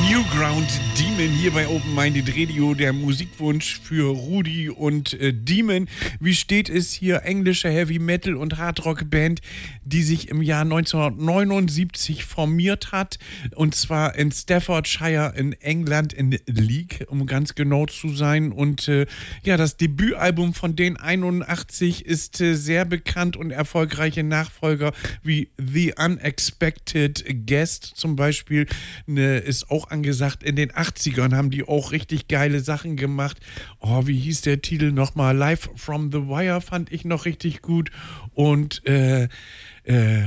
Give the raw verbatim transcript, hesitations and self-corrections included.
Newground Demon hier bei Open Minded Radio, der Musikwunsch für Rudi und äh, Demon. Wie steht es hier? Englische Heavy Metal und Hardrock Band, die sich im Jahr neunzehnhundertneunundsiebzig formiert hat, und zwar in Staffordshire in England, in Leek, um ganz genau zu sein. Und äh, ja, das Debütalbum von den einundachtzig ist äh, sehr bekannt und erfolgreiche Nachfolger wie The Unexpected Guest zum Beispiel ne, ist auch angesagt. In den achtzigern haben die auch richtig geile Sachen gemacht. Oh, wie hieß der Titel nochmal? Live from the Wire fand ich noch richtig gut. Und äh, äh,